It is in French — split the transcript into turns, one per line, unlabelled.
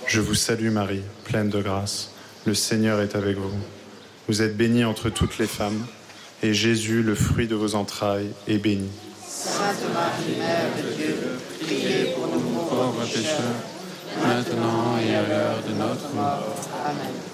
Je vous salue Marie, pleine de grâce. Le Seigneur est avec vous. Vous êtes bénie entre toutes les femmes, et Jésus, le fruit de vos entrailles, est béni.
Sainte Marie, Mère de Dieu, priez pour nous pauvres pécheurs,
maintenant et à l'heure de notre mort.
Amen.